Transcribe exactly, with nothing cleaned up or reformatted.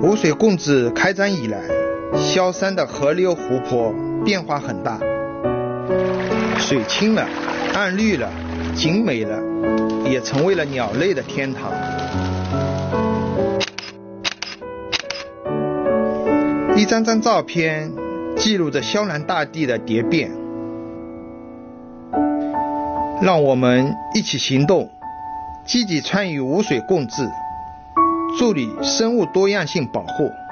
污水共治开展以来，萧山的河流湖泊变化很大，水清了，岸绿了，景美了，也成为了鸟类的天堂。一张张照片记录着萧南大地的蝶变，让我们一起行动，积极参与污水共治，助力生物多样性保护。